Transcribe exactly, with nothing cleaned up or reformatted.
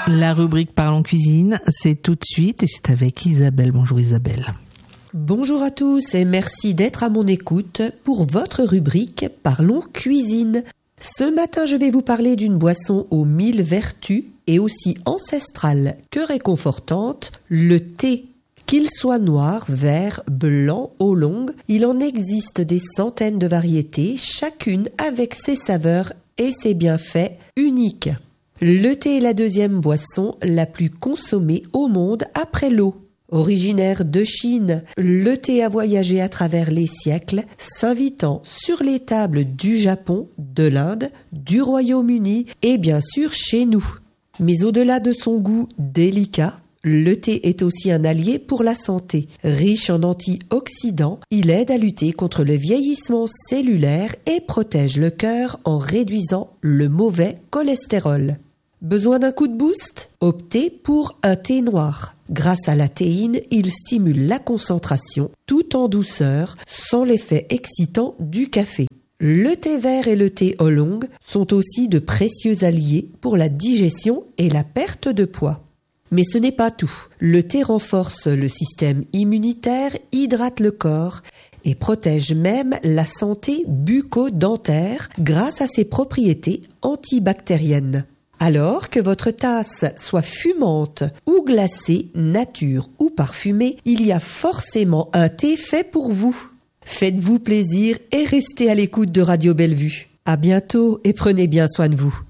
La rubrique Parlons Cuisine, c'est tout de suite et c'est avec Isabelle. Bonjour Isabelle. Bonjour à tous et merci d'être à mon écoute pour votre rubrique Parlons Cuisine. Ce matin, je vais vous parler d'une boisson aux mille vertus et aussi ancestrale que réconfortante, le thé. Qu'il soit noir, vert, blanc, oolong, il en existe des centaines de variétés, chacune avec ses saveurs et ses bienfaits uniques. Le thé est la deuxième boisson la plus consommée au monde après l'eau. Originaire de Chine, le thé a voyagé à travers les siècles, s'invitant sur les tables du Japon, de l'Inde, du Royaume-Uni et bien sûr chez nous. Mais au-delà de son goût délicat, le thé est aussi un allié pour la santé. Riche en antioxydants, il aide à lutter contre le vieillissement cellulaire et protège le cœur en réduisant le mauvais cholestérol. Besoin d'un coup de boost? Optez pour un thé noir. Grâce à la théine, il stimule la concentration tout en douceur, sans l'effet excitant du café. Le thé vert et le thé oolong sont aussi de précieux alliés pour la digestion et la perte de poids. Mais ce n'est pas tout. Le thé renforce le système immunitaire, hydrate le corps et protège même la santé bucco-dentaire grâce à ses propriétés antibactériennes. Alors que votre tasse soit fumante ou glacée, nature ou parfumée, il y a forcément un thé fait pour vous. Faites-vous plaisir et restez à l'écoute de Radio Bellevue. À bientôt et prenez bien soin de vous.